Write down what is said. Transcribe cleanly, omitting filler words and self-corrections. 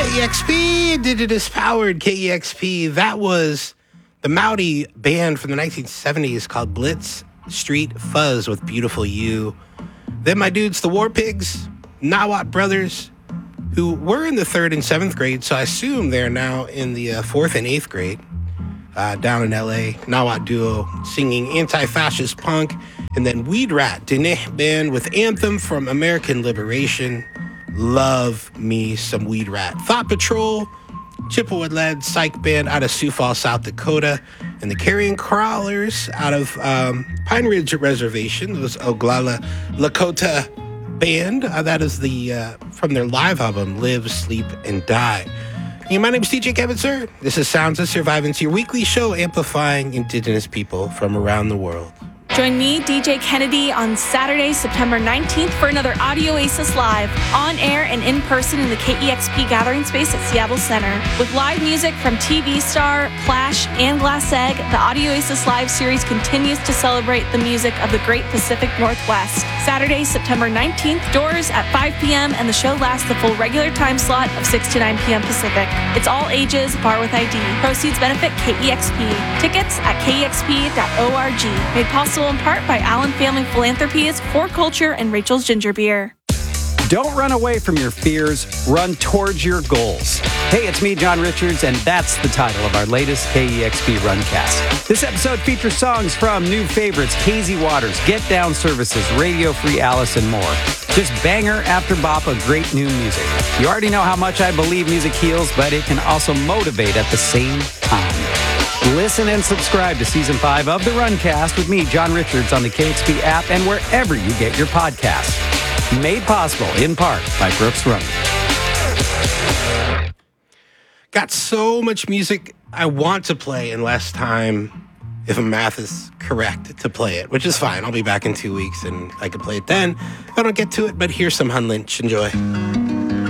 KEXP, Indigenous Powered KEXP. That was the Maori band from the 1970s called Blitz Street Fuzz with Beautiful You. Then my dudes, the War Pigs, Nawat Brothers, who were in the 3rd and 7th grade, so I assume they're now in the 4th and 8th grade, down in LA. Nawat duo singing anti-fascist punk. And then Weed Rat, Diné band with Anthem from American Liberation. Love me some Weed Rat. Thought Patrol, Chippewa-led psych band out of Sioux Falls, South Dakota. And the Carrion Crawlers out of Pine Ridge Reservation. Those Oglala Lakota band. That is from their live album, Live, Sleep, and Die. Hey, my name is DJ Kevin, sir. This is Sounds of Survivance, your weekly show amplifying Indigenous people from around the world. Join me, DJ Kennedy, on Saturday, September 19th for another Audio Oasis Live, on air and in person in the KEXP Gathering Space at Seattle Center. With live music from TV Star, Plash, and Glass Egg, the Audio Oasis Live series continues to celebrate the music of the Great Pacific Northwest. Saturday, September 19th, doors at 5 p.m., and the show lasts the full regular time slot of 6 to 9 p.m. Pacific. It's all ages, bar with ID. Proceeds benefit KEXP. Tickets at kexp.org. Made possible in part by Allen Family Philanthropies, For Culture, and Rachel's Ginger Beer. Don't run away from your fears, run towards your goals. Hey, it's me, John Richards, and that's the title of our latest KEXP Runcast. This episode features songs from new favorites, Hazy Waters, Get Down Services, Radio Free Alice, and more. Just banger after bop of great new music. You already know how much I believe music heals, but it can also motivate at the same time. Listen and subscribe to Season 5 of The Runcast with me, John Richards, on the KEXP app and wherever you get your podcasts. Made possible, in part, by Brooks Running. Got so much music I want to play in less time, if math is correct, to play it, which is fine. I'll be back in 2 weeks and I can play it then if I don't get to it, but here's some Hun Lynch. Enjoy.